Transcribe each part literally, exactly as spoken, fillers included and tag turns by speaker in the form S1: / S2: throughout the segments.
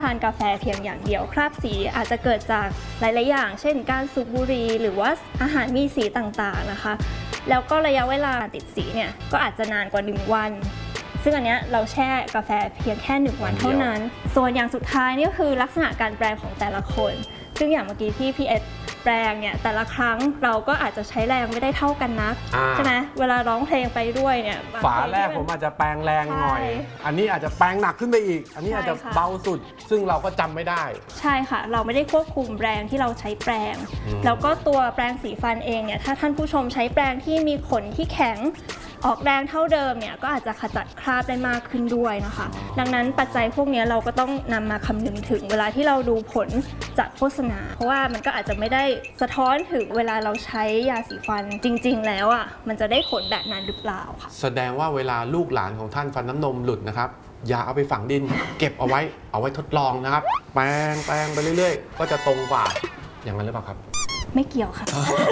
S1: ทานกาแฟเพียงอย่างเดียวคราบสีอาจจะเกิดจากหลายๆอย่างเช่นการสูบบุหรี่หรือว่าอาหารมีสีต่างๆนะคะแล้วก็ระยะเวลาติดสีเนี่ยก็อาจจะนานกว่าหนึ่งวันซึ่งอันนี้เราแช่กาแฟเพียงแค่หนึ่งวันเท่านั้นส่วนอย่างสุดท้ายนี่ก็คือลักษณะการแปลงของแต่ละคนซึ่งอย่างเมื่อกี้ที่พี่เอสแปลงเนี่ยแต่ละครั้งเราก็อาจจะใช้แรงไม่ได้เท่ากันนักใช่ไหมเวลาร้องเพลงไปด้วยเนี่ย
S2: ฝาแรกผมอาจจะแปลงแรงหน่อยอันนี้อาจจะแปลงหนักขึ้นไปอีกอันนี้อาจจะเบาสุดซึ่งเราก็จำไม่ได้
S1: ใช่ค่ะเราไม่ได้ควบคุมแรงที่เราใช้แปรงแล้วก็ตัวแปรงสีฟันเองเนี่ยถ้าท่านผู้ชมใช้แปรงที่มีขนที่แข็งออกแรงเท่าเดิมเนี่ยก็อาจจะขจัดคราบได้มากขึ้นด้วยนะคะดังนั้นปัจจัยพวกนี้เราก็ต้องนำมาคำนึงถึงเวลาที่เราดูผลจากโฆษณาเพราะว่ามันก็อาจจะไม่ได้สะท้อนถึงเวลาเราใช้ยาสีฟันจริงๆแล้วอ่ะมันจะได้ผลแบบนั้นหรือเปล่าค่ะ
S2: แสดงว่าเวลาลูกหลานของท่านฟันน้ำนมหลุดนะครับอย่าเอาไปฝังดินเก็บเอาไว้เอาไว้ทดลองนะครับแปรงแปรงไปเรื่อยๆก็จะตรงกว่าอย่างนั้นหรือเปล่าครับ
S1: ไม่เกี่ยวค่ะ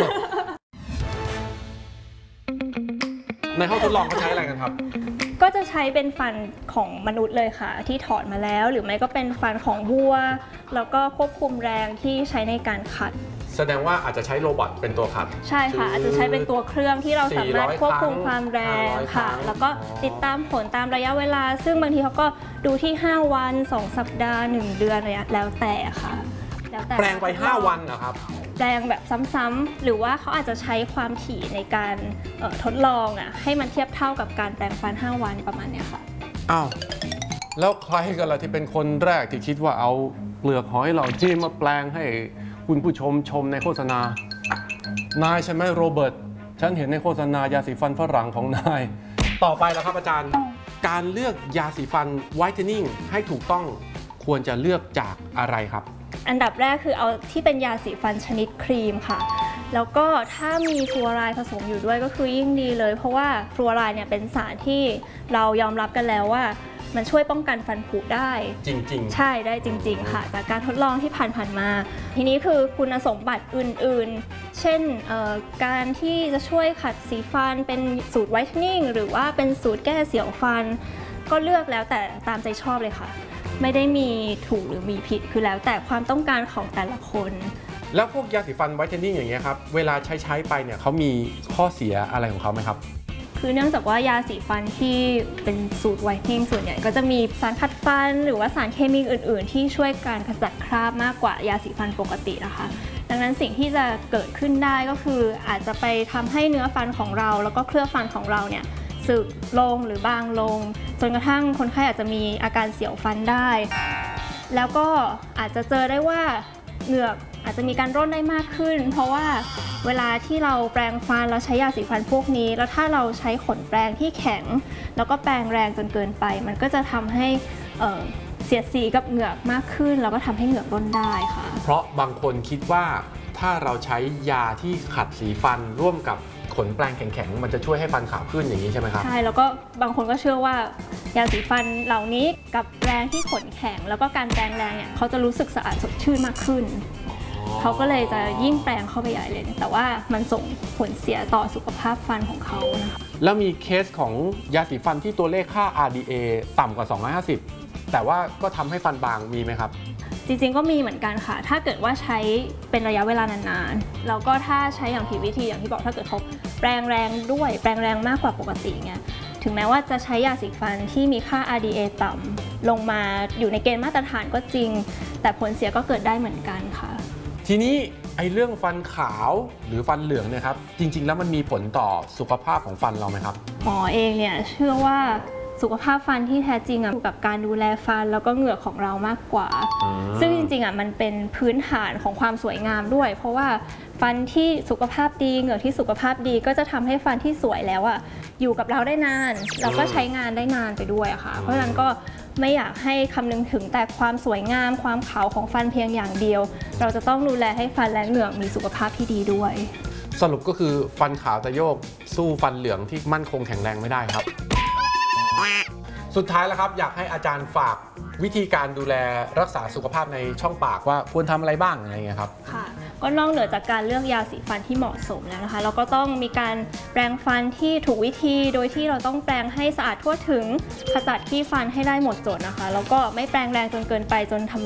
S2: ในห้องทดลองเขาใช้อะไรกันครับ
S1: ก็จะใช้เป็นฟันของมนุษย์เลยค่ะที่ถอดมาแล้วหรือไม่ก็เป็นฟันของวัวแล้วก็ควบคุมแรงที่ใช้ในการขัด
S2: แสดงว่าอาจจะใช้โรบอทเป็นตัวขัด
S1: ใช่ค่ะอาจจะใช้เป็นตัวเครื่องที่เราสามารถควบคุมความแรงค่ะแล้วก็ติดตามผลตามระยะเวลาซึ่งบางทีเขาก็ดูที่ห้าวันสองสัปดาห์หนึ่งเดือนอะไรแล้วแต่ค่ะ
S2: แล้วแต่แปลงไปห้าวันเหรอครับ
S1: แปลงแบบซ้ำๆหรือว่าเขาอาจจะใช้ความถี่ในการทดลองอ่ะให้มันเทียบเท่ากับการแปลงฟันห้าวันประมาณนี้ค่ะ
S2: อ้าวแล้วใครกันล่ะที่เป็นคนแรกที่คิดว่าเอาเปลือกหอยเหล่าที่มาแปลงให้คุณผู้ชมชมในโฆษณานายใช่ไหมโรเบิร์ตฉันเห็นในโฆษณายาสีฟันฝรั่งของนายต่อไปแล้วครับอาจารย์การเลือกยาสีฟันไวท์เทนนิ่งให้ถูกต้องควรจะเลือกจากอะไรครับ
S1: อันดับแรกคือเอาที่เป็นยาสีฟันชนิดครีมค่ะแล้วก็ถ้ามีฟลูออไรด์ผสมอยู่ด้วยก็คือยิ่งดีเลยเพราะว่าฟลูออไรด์เนี่ยเป็นสารที่เรายอมรับกันแล้วว่ามันช่วยป้องกันฟันผุได้
S2: จริงๆ
S1: ใช่ได้จริงๆค่ะจากการทดลองที่ผ่านๆมาทีนี้คือคุณสมบัติอื่นๆเช่นการที่จะช่วยขัดสีฟันเป็นสูตรไวท์เทนนิ่งหรือว่าเป็นสูตรแก้เสียวฟันก็เลือกแล้วแต่ตามใจชอบเลยค่ะไม่ได้มีถูกหรือมีผิดคือแล้วแต่ความต้องการของแต่ละคน
S2: แล้วพวกยาสีฟันไวท์เทนนิ่งอย่างเงี้ยครับเวลาใช้ใช้ไปเนี่ยเขามีข้อเสียอะไรของเขาไหมครับ
S1: คือเนื่องจากว่ายาสีฟันที่เป็นสูตรไวท์เทนนิ่งส่วนใหญ่ก็จะมีสารขัดฟันหรือว่าสารเคมีอื่นๆที่ช่วยการขจัดคราบมากกว่ายาสีฟันปกตินะคะดังนั้นสิ่งที่จะเกิดขึ้นได้ก็คืออาจจะไปทำให้เนื้อฟันของเราแล้วก็เคลือบฟันของเราเนี่ยสึกลงหรือบางลงจนกระทั่งคนไข้อาจจะมีอาการเสียวฟันได้แล้วก็อาจจะเจอได้ว่าเหงือกอาจจะมีการร่นได้มากขึ้นเพราะว่าเวลาที่เราแปรงฟันเราใช้ยาสีฟันพวกนี้แล้วถ้าเราใช้ขนแปรงที่แข็งแล้วก็แปรงแรงจนเกินไปมันก็จะทำให้เอ่อเสียดสีกับเหงือกมากขึ้นแล้วก็ทำให้เหงือกร่นได้ค่ะ
S2: เพราะบางคนคิดว่าถ้าเราใช้ยาที่ขัดสีฟันร่วมกับขนแปรงแข็งๆมันจะช่วยให้ฟันขาวขึ้นอย่างนี้ใช่ไหมครับ
S1: ใช่แล้วก็บางคนก็เชื่อว่ายาสีฟันเหล่านี้กับแปรงที่ขนแข็งแล้วก็การแปรงแรงเนี่ยเขาจะรู้สึกสะอาดสดชื่นมากขึ้นเขาก็เลยจะยิ่งแปรงเข้าไปใหญ่เลยแต่ว่ามันส่งผลเสียต่อสุขภาพฟันของเขานะคะ
S2: แล้วมีเคสของยาสีฟันที่ตัวเลขค่า อาร์ ดี เอ ต่ำกว่าสองร้อยห้าสิบแต่ว่าก็ทำให้ฟันบางมีไหมครับ
S1: จริงๆก็มีเหมือนกันค่ะถ้าเกิดว่าใช้เป็นระยะเวลานานๆแล้วก็ถ้าใช้อย่างผิดวิธีอย่างที่บอกถ้าเกิดเขาแปรงแรงด้วยแปรงแรงมากกว่าปกติเงี้ยถึงแม้ว่าจะใช้ยาสีฟันที่มีค่า อาร์ ดี เอ ต่ำลงมาอยู่ในเกณฑ์มาตรฐานก็จริงแต่ผลเสียก็เกิดได้เหมือนกันค่ะ
S2: ทีนี้ไอ้เรื่องฟันขาวหรือฟันเหลืองเนี่ยครับจริงๆแล้วมันมีผลต่อสุขภาพของฟันเราไหมครับ
S1: หมอเองเนี่ยเชื่อว่าสุขภาพฟันที่แท้จริงอ่ะกับการดูแลฟันแล้วก็เหงือกของเรามากกว่าซึ่งจริงๆอ่ะมันเป็นพื้นฐานของความสวยงามด้วยเพราะว่าฟันที่สุขภาพดีเหงือกที่สุขภาพดีก็จะทำให้ฟันที่สวยแล้วอ่ะอยู่กับเราได้นานแล้วก็ใช้งานได้นานไปด้วยอะค่ะเพราะฉะนั้นก็ไม่อยากให้คำนึงถึงแต่ความสวยงามความขาวของฟันเพียงอย่างเดียวเราจะต้องดูแลให้ฟันและเหงือกมีสุขภาพที่ดีด้วย
S2: สรุปก็คือฟันขาวแต่โยกสู้ฟันเหลืองที่มั่นคงแข็งแรงไม่ได้ครับสุดท้ายแล้วครับอยากให้อาจารย์ฝากวิธีการดูแลรักษาสุขภาพในช่องปากว่าควรทำอะไรบ้างอะไรเงี้ยครับ
S1: ค่ะก็นอกเหนือจากการเลือกยาสีฟันที่เหมาะสมแล้วนะคะเราก็ต้องมีการแปรงฟันที่ถูกวิธีโดยที่เราต้องแปรงให้สะอาดทั่วถึงขจัดขี้ฟันให้ได้หมดจดนะคะแล้วก็ไม่แปรงแรงจนเกินไปจนทำ